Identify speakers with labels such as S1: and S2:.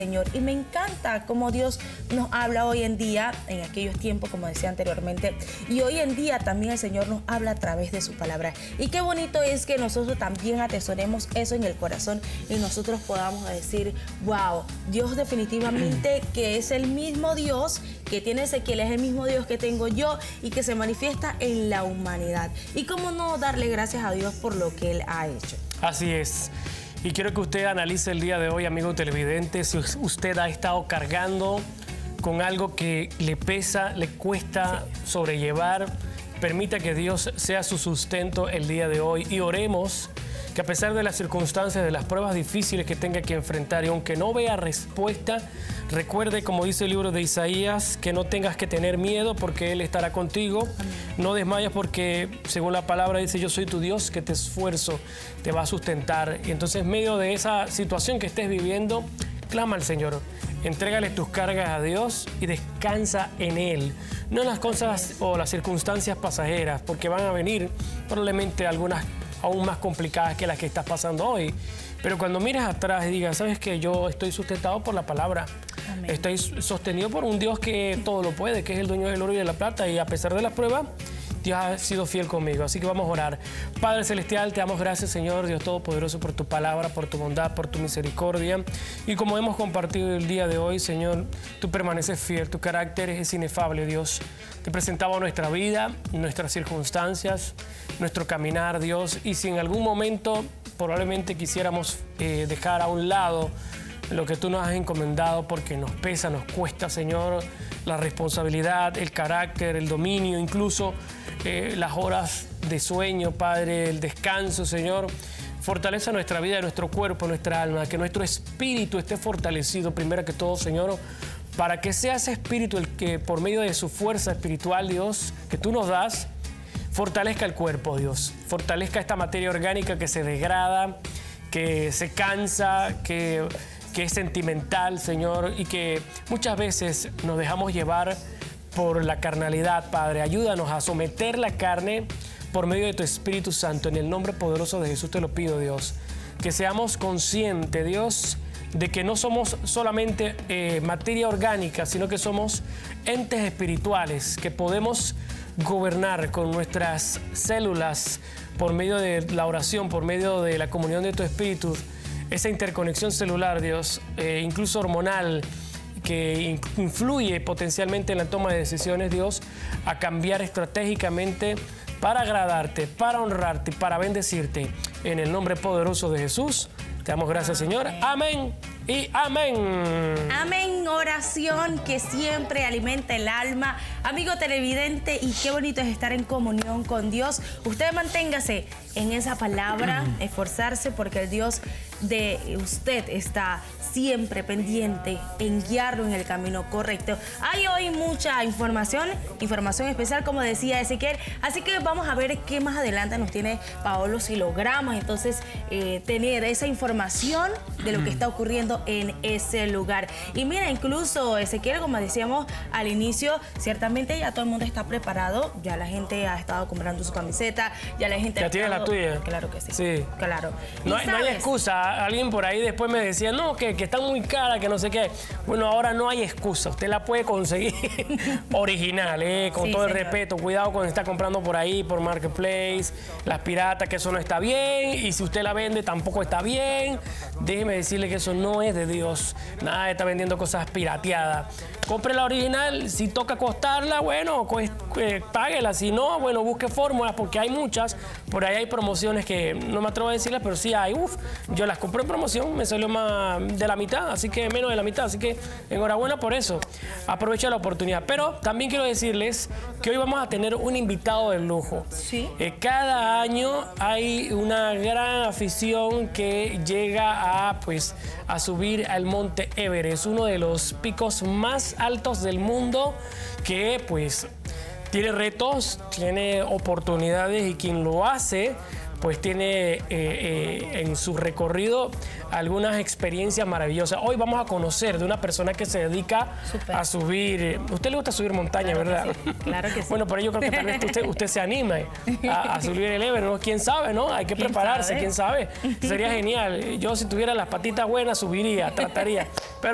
S1: Señor. Y me encanta cómo Dios nos habla hoy en día, en aquellos tiempos, como decía anteriormente, y hoy en día también el Señor nos habla a través de su palabra. Y qué bonito es que nosotros también atesoremos eso en el corazón y nosotros podamos decir, wow, Dios definitivamente que es el mismo Dios que tiene Ezequiel, es el mismo Dios que tengo yo y que se manifiesta en la humanidad. Y cómo no darle gracias a Dios por lo que Él ha hecho.
S2: Así es. Y quiero que usted analice el día de hoy, amigo televidente, si usted ha estado cargando con algo que le pesa, le cuesta sobrellevar. Permita que Dios sea su sustento el día de hoy y oremos que a pesar de las circunstancias, de las pruebas difíciles que tenga que enfrentar y aunque no vea respuesta, recuerde, como dice el libro de Isaías, que no tengas que tener miedo porque Él estará contigo. Amén. No desmayes porque, según la palabra dice, yo soy tu Dios que te esfuerzo, te va a sustentar. Y entonces, en medio de esa situación que estés viviendo, clama al Señor. Entrégale tus cargas a Dios y descansa en Él. No en las cosas o las circunstancias pasajeras, porque van a venir probablemente algunas aún más complicadas que las que estás pasando hoy. Pero cuando mires atrás y digas, ¿sabes qué? Yo estoy sustentado por la palabra. Amén. Estoy sostenido por un Dios que todo lo puede, que es el dueño del oro y de la plata. Y a pesar de las pruebas, Dios ha sido fiel conmigo. Así que vamos a orar. Padre Celestial, te damos gracias, Señor, Dios Todopoderoso, por tu palabra, por tu bondad, por tu misericordia. Y como hemos compartido el día de hoy, Señor, tú permaneces fiel, tu carácter es inefable, Dios. Te presentamos nuestra vida, nuestras circunstancias, nuestro caminar, Dios. Y si en algún momento probablemente quisiéramos dejar a un lado lo que tú nos has encomendado porque nos pesa, nos cuesta, Señor, la responsabilidad, el carácter, el dominio, incluso las horas de sueño, Padre, el descanso, Señor. Fortaleza nuestra vida, nuestro cuerpo, nuestra alma, que nuestro espíritu esté fortalecido, primero que todo, Señor, para que sea ese espíritu el que, por medio de su fuerza espiritual, Dios, que tú nos das, fortalezca el cuerpo, Dios. Fortalezca esta materia orgánica que se degrada, que se cansa, que es sentimental, Señor, y que muchas veces nos dejamos llevar por la carnalidad, Padre. Ayúdanos a someter la carne por medio de tu Espíritu Santo. En el nombre poderoso de Jesús te lo pido, Dios. Que seamos conscientes, Dios, de que no somos solamente materia orgánica, sino que somos entes espirituales, que podemos gobernar con nuestras células por medio de la oración, por medio de la comunión de tu Espíritu, esa interconexión celular, Dios, incluso hormonal, que influye potencialmente en la toma de decisiones, Dios, a cambiar estratégicamente para agradarte, para honrarte, para bendecirte. En el nombre poderoso de Jesús, te damos gracias, Señor. Amén y amén.
S1: Amén. Oración que siempre alimenta el alma. Amigo televidente, y qué bonito es estar en comunión con Dios. Usted manténgase en esa palabra, esforzarse, porque el Dios de usted está siempre pendiente en guiarlo en el camino correcto. Hay hoy mucha información especial, como decía Ezequiel, así que vamos a ver qué más adelante nos tiene Paolo, si logramos entonces tener esa información de lo que está ocurriendo en ese lugar. Y mira, incluso Ezequiel, como decíamos al inicio, ciertamente ya todo el mundo está preparado, ya la gente ha estado comprando su camiseta, ya la gente
S2: ¿Ya tienes la tuya?
S1: Claro que sí.
S2: Sí.
S1: Claro.
S2: No hay excusa. Alguien por ahí después me decía, no, que está muy cara, que no sé qué. Bueno, ahora no hay excusa. Usted la puede conseguir original, con
S1: sí,
S2: todo el
S1: señor.
S2: respeto. Cuidado cuando está comprando por ahí, por Marketplace, las piratas, que eso no está bien. Y si usted la vende, tampoco está bien. Déjeme decirle que eso no es de Dios. Nada de estar vendiendo cosas pirateadas. Compre la original. Si toca costarla, bueno, páguela. Si no, bueno, busque fórmulas, porque hay muchas. Por ahí hay promociones que no me atrevo a decirlas, pero sí hay. Yo las compré en promoción, me salió más de la mitad, así que menos de la mitad. Así que enhorabuena por eso. Aprovecha la oportunidad. Pero también quiero decirles que hoy vamos a tener un invitado de lujo.
S1: Sí.
S2: Cada año hay una gran afición que llega a subir al monte Everest, uno de los picos más altos del mundo, que pues tiene retos, tiene oportunidades, y quien lo hace pues tiene en su recorrido algunas experiencias maravillosas. Hoy vamos a conocer de una persona que se dedica a subir. ¿A usted le gusta subir montaña,
S1: claro,
S2: verdad?
S1: Sí. Claro que sí.
S2: Bueno, pero yo creo que tal vez usted se anime a subir el Everest, ¿no? ¿Quién sabe, no? Hay que prepararse, ¿quién sabe? Sería genial. Yo, si tuviera las patitas buenas, subiría, trataría. Pero